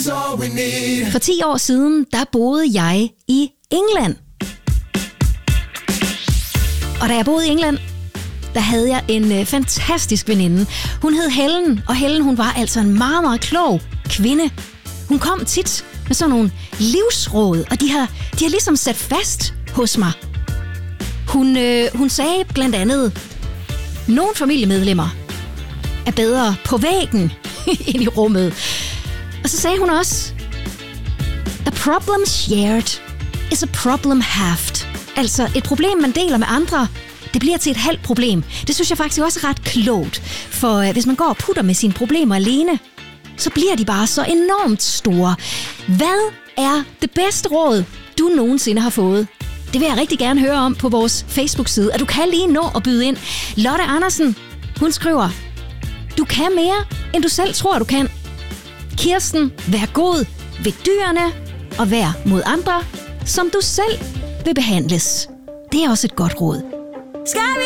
For 10 år siden, der boede jeg i England. Og da jeg boede i England, der havde jeg en fantastisk veninde. Hun hed Helen, og Helen hun var altså en meget, meget klog kvinde. Hun kom tit med sådan nogle livsråd, og de har ligesom sat fast hos mig. Hun sagde blandt andet, nogle familiemedlemmer er bedre på væggen ind i rummet. Og så sagde hun også, a problem shared is a problem halved. Altså et problem, man deler med andre, det bliver til et halvt problem. Det synes jeg faktisk også er ret klogt. For hvis man går og putter med sine problemer alene, så bliver de bare så enormt store. Hvad er det bedste råd, du nogensinde har fået? Det vil jeg rigtig gerne høre om på vores Facebook-side, og du kan lige nå at byde ind. Lotte Andersen, hun skriver, du kan mere, end du selv tror, du kan. Kirsten, vær god ved dyrene, og vær mod andre, som du selv vil behandles. Det er også et godt råd.